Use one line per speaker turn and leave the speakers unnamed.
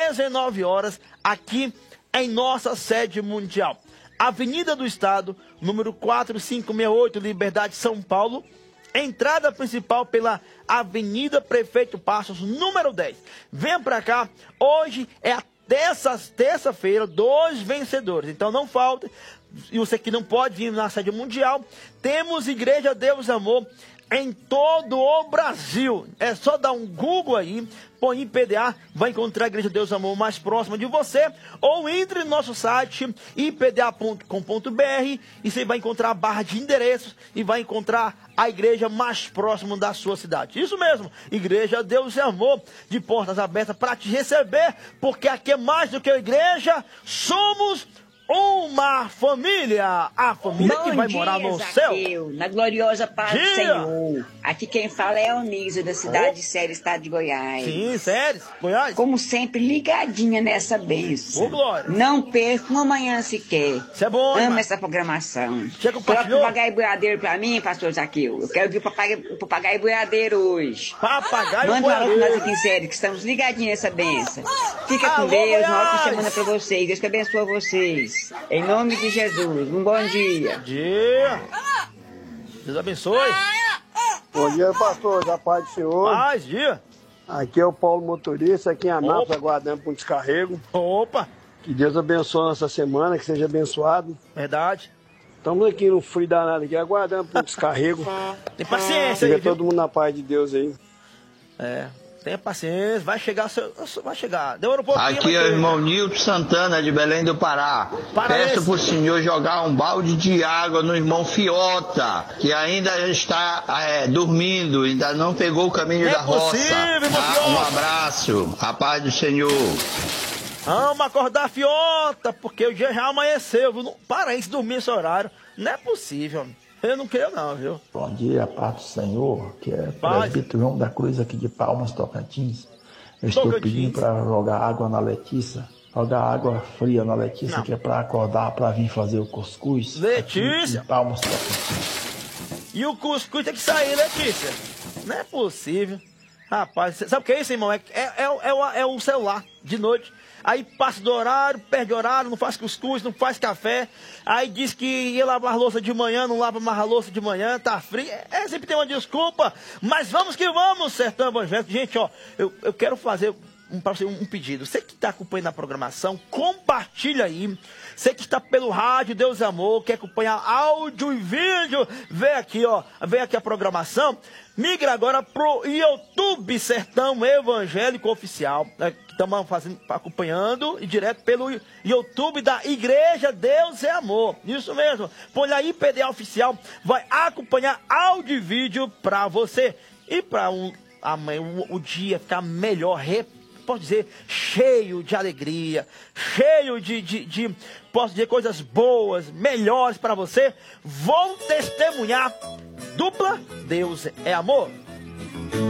19 horas, aqui em nossa sede mundial. Avenida do Estado, número 4568, Liberdade, São Paulo. Entrada principal pela Avenida Prefeito Passos, número 10. Venha pra cá. Hoje é a terça-feira, 2 vencedores. Então não falte. E você que não pode vir na sede mundial, temos Igreja Deus Amor em todo o Brasil. É só dar um Google aí, põe IPDA, vai encontrar a Igreja Deus Amor mais próxima de você, ou entre no nosso site ipda.com.br e você vai encontrar a barra de endereços e vai encontrar a igreja mais próxima da sua cidade. Isso mesmo, Igreja Deus Amor, de portas abertas para te receber, porque aqui é mais do que a igreja, somos uma família, a família
Bom
que vai
dia,
morar no
Zaqueu,
céu.
Na gloriosa paz do Senhor. Aqui quem fala é a Onísia, da cidade de Séries, estado de Goiás.
Sim, Séries, Goiás.
Como sempre, ligadinha nessa bênção.
Ô, Glória.
Não perca uma manhã sequer.
Isso é bom,
Amo
irmão.
essa programação.
Você
Coloca o
compartilhou?
papagaio boiadeiro pra mim, pastor Zaqueu. Eu quero ouvir o papagaio boiadeiro hoje.
Papagaio
Manda um alô pra nós
boiadeiro.
aqui em Séries, que estamos ligadinhos nessa bênção. Fica com
Alô,
Deus, uma
Goiás.
ótima semana pra vocês. Deus que abençoe vocês. Em nome de Jesus, um bom dia.
Dia. Deus abençoe.
Bom dia, pastor. Da paz do Senhor.
Paz, dia.
Aqui é o Paulo Motorista, aqui em Anápolis,
Opa.
aguardando para um descarrego.
Opa,
Que Deus abençoe nossa semana, que seja abençoado.
verdade.
Estamos aqui no frio danado, aqui, aguardando para um descarrego.
Tem paciência aí,
Fica
viu?
todo mundo na paz de Deus aí.
É, tenha paciência, vai chegar, vai chegar. Demora um pouquinho.
Aqui
mas
é o
tem.
irmão Nilton Santana, de Belém do Pará.
Paraense.
Peço pro senhor jogar um balde de água no irmão Fiota, que ainda está dormindo, ainda não pegou o caminho
É
da roça.
possível, irmão
Um
Fiota.
abraço, a paz do Senhor.
Vamos acordar, Fiota, porque o dia já amanheceu, viu? Paraense dormir esse horário. Não é possível. Eu não creio não, viu?
Bom dia, paz do Senhor, que é
Paz.
presbítero João da Cruz aqui de Palmas, Tocantins. Eu estou
Tocantins.
pedindo para jogar água na Letícia, jogar água fria na Letícia,
Não.
que é para acordar, para vir fazer o cuscuz.
Letícia.
Aqui em Palmas, Tocantins.
E o cuscuz tem que sair, Letícia. Não é possível. Rapaz, sabe o que é isso, irmão? É o celular, de noite. Aí passa do horário, perde horário, não faz cuscuz, não faz café. Aí diz que ia lavar louça de manhã, não lava mais a louça de manhã, tá frio. Sempre tem uma desculpa. Mas vamos que vamos, Sertão Evangélico. Gente, ó, eu quero fazer para você um pedido. Você que está acompanhando a programação, compartilha aí. Você que está pelo rádio Deus Amor, quer acompanhar áudio e vídeo, vem aqui, ó, vem aqui a programação. Migra agora pro YouTube Sertão Evangélico Oficial. Estamos acompanhando e direto pelo YouTube da Igreja Deus é Amor. Isso mesmo. Põe lá IPDA Oficial, vai acompanhar áudio e vídeo para você. E para amanhã o dia ficar melhor, posso dizer, cheio de alegria, cheio posso dizer, coisas boas, melhores para você. Vou testemunhar. Dupla Deus é Amor.